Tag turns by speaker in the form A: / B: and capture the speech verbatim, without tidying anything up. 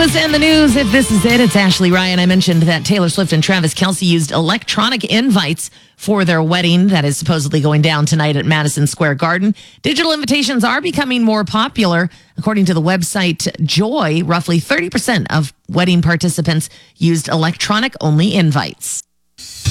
A: Lewis and the news. If this is it, it's Ashley Ryan. I mentioned that Taylor Swift and Travis Kelce used electronic invites for their wedding that is supposedly going down tonight at Madison Square Garden. Digital invitations are becoming more popular. According to the website Joy, roughly thirty percent of wedding participants used electronic-only invites.